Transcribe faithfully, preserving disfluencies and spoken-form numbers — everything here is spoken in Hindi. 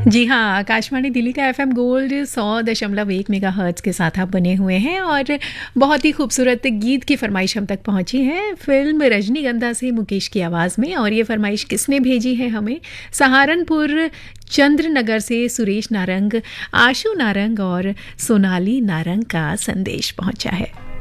जी हाँ, आकाशवाणी दिल्ली का एफएम गोल्ड सौ दशमलव एक मेगा हर्ट्ज के साथ आप बने हुए हैं और बहुत ही खूबसूरत गीत की फरमाइश हम तक पहुंची है फिल्म रजनीगंधा से मुकेश की आवाज़ में। और ये फरमाइश किसने भेजी है हमें? सहारनपुर चंद्रनगर से सुरेश नारंग, आशु नारंग और सोनाली नारंग का संदेश पहुंचा है।